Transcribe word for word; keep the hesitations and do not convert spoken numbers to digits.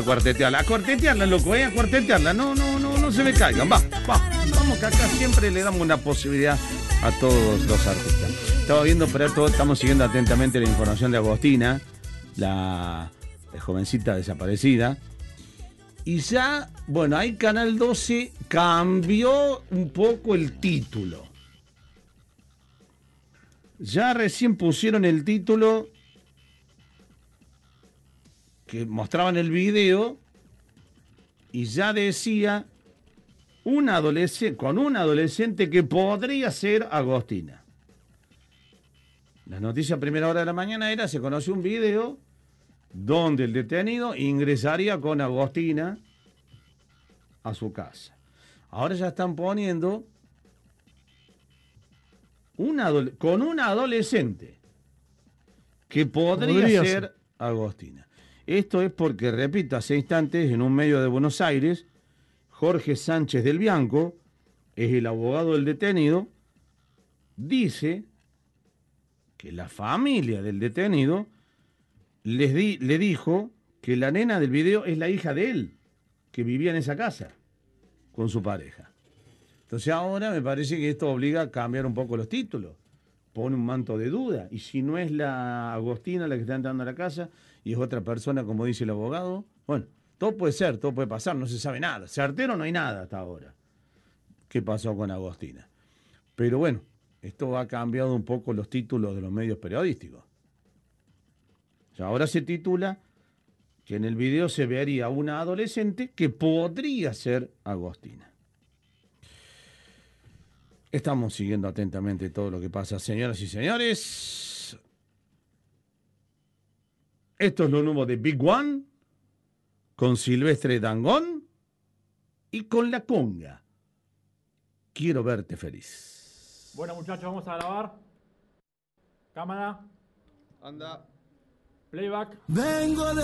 Cuartetearla, a cuartetearla, loco, eh, a cuartetearla, no, no, no, no se me caigan, va, va, vamos que acá siempre le damos una posibilidad a todos los artistas. Estaba viendo, pero todo, estamos siguiendo atentamente la información de Agostina, la, la jovencita desaparecida, y ya, bueno, ahí Canal doce cambió un poco el título. Ya recién pusieron el título que mostraban el video y ya decía un adolescente, con un adolescente que podría ser Agostina. La noticia a primera hora de la mañana era, se conoció un video donde el detenido ingresaría con Agostina a su casa. Ahora ya están poniendo un adole- con un adolescente que podría, Podría ser, ser Agostina. Esto es porque, repito, hace instantes en un medio de Buenos Aires, Jorge Sánchez del Bianco, es el abogado del detenido, dice que la familia del detenido les di, le dijo que la nena del video es la hija de él, que vivía en esa casa con su pareja. Entonces ahora me parece que esto obliga a cambiar un poco los títulos. Pone un manto de duda. Y si no es la Agostina la que está entrando a la casa y es otra persona, como dice el abogado, bueno, todo puede ser, todo puede pasar, no se sabe nada. Certero no hay nada hasta ahora. ¿Qué pasó con Agostina? Pero bueno, esto ha cambiado un poco los títulos de los medios periodísticos. O sea, ahora se titula que en el video se vería una adolescente que podría ser Agostina. Estamos siguiendo atentamente todo lo que pasa, señoras y señores. Esto es lo nuevo de Big One, con Silvestre Dangond y con La Conga. Quiero verte feliz. Bueno, muchachos, vamos a grabar. Cámara. Anda. Playback. Vengo de